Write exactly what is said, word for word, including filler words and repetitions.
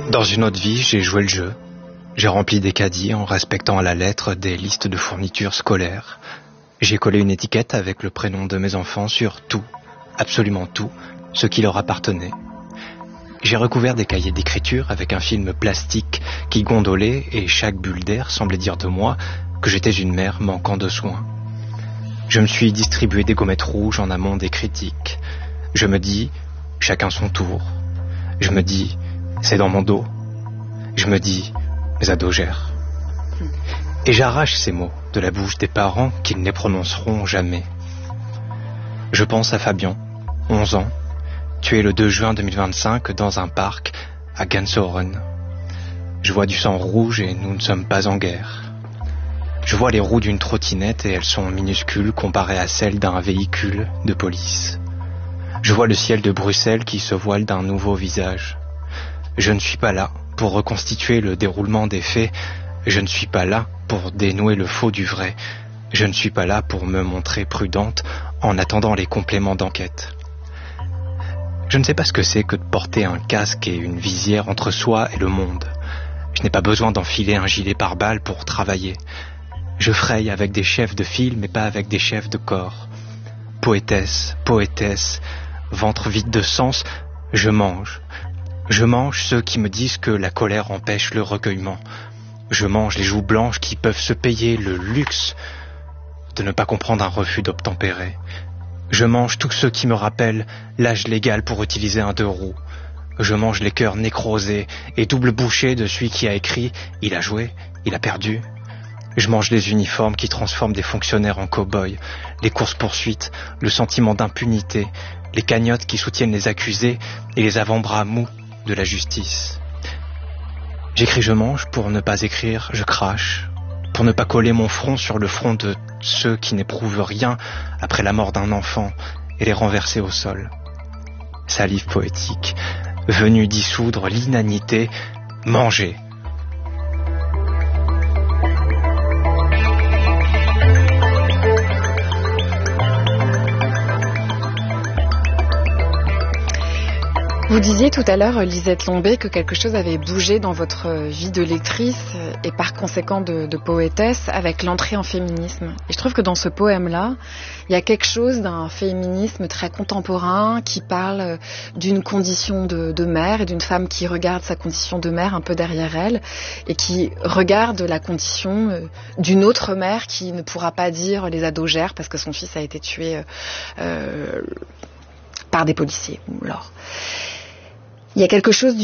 Dans une autre vie, j'ai joué le jeu. J'ai rempli des caddies en respectant à la lettre des listes de fournitures scolaires. J'ai collé une étiquette avec le prénom de mes enfants sur tout, absolument tout, ce qui leur appartenait. J'ai recouvert des cahiers d'écriture avec un film plastique qui gondolait et chaque bulle d'air semblait dire de moi que j'étais une mère manquant de soins. Je me suis distribué des gommettes rouges en amont des critiques. Je me dis, chacun son tour. Je me dis, c'est dans mon dos. Je me dis, mes ados gèrent. Et j'arrache ces mots de la bouche des parents qui ne les prononceront jamais. Je pense à Fabien, onze ans, tué le deux juin deux mille vingt-cinq dans un parc à Gansoren. Je vois du sang rouge et nous ne sommes pas en guerre. Je vois les roues d'une trottinette et elles sont minuscules comparées à celles d'un véhicule de police. Je vois le ciel de Bruxelles qui se voile d'un nouveau visage. Je ne suis pas là pour reconstituer le déroulement des faits. Je ne suis pas là pour dénouer le faux du vrai. Je ne suis pas là pour me montrer prudente en attendant les compléments d'enquête. Je ne sais pas ce que c'est que de porter un casque et une visière entre soi et le monde. Je n'ai pas besoin d'enfiler un gilet pare-balles pour travailler. Je fraye avec des chefs de file, mais pas avec des chefs de corps. Poétesse, poétesse, ventre vide de sens, je mange. Je mange ceux qui me disent que la colère empêche le recueillement. Je mange les joues blanches qui peuvent se payer le luxe de ne pas comprendre un refus d'obtempérer. Je mange tous ceux qui me rappellent l'âge légal pour utiliser un deux roues. Je mange les cœurs nécrosés et double bouchés de celui qui a écrit « Il a joué, il a perdu ». Je mange les uniformes qui transforment des fonctionnaires en cow-boys, les courses-poursuites, le sentiment d'impunité, les cagnottes qui soutiennent les accusés et les avant-bras mous de la justice. J'écris je mange pour ne pas écrire je crache, pour ne pas coller mon front sur le front de ceux qui n'éprouvent rien après la mort d'un enfant et les renverser au sol. Salive poétique, venue dissoudre l'inanité, manger. Vous disiez tout à l'heure, Lisette Lombé, que quelque chose avait bougé dans votre vie de lectrice et par conséquent de, de poétesse avec l'entrée en féminisme. Et je trouve que dans ce poème-là, il y a quelque chose d'un féminisme très contemporain qui parle d'une condition de, de mère et d'une femme qui regarde sa condition de mère un peu derrière elle et qui regarde la condition d'une autre mère qui ne pourra pas dire les ados gèrent parce que son fils a été tué euh, par des policiers. Alors, il y a quelque chose